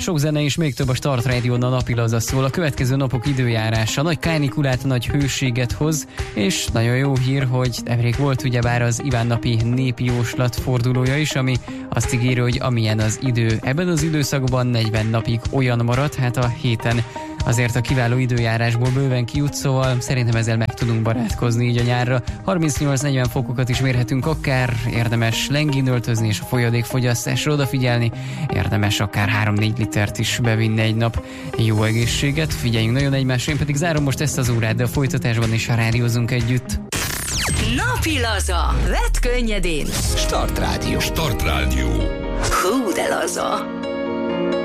sok zene és még több a Start Radio-n a napilaza szól. A következő napok időjárása nagy kánikulát, nagy hőséget hoz, és nagyon jó hír, hogy nemrég volt ugyebár az Iván-napi népi jóslat fordulója is, ami azt ígéri, hogy amilyen az idő ebben az időszakban 40 napig olyan marad, hát a héten azért a kiváló időjárásból bőven kijut, szóval szerintem ezzel meg tudunk barátkozni így a nyárra. 38-40 fokokat is mérhetünk akár, érdemes lengén öltözni és a folyadékfogyasztásra odafigyelni, érdemes akár 3-4 litert is bevinni egy nap. Jó egészséget, figyeljünk nagyon egymásra, én pedig zárom most ezt az órát, de a folytatásban is rádiózunk együtt. Napi laza, vedd könnyedén. Start Radio. Hú, de laza.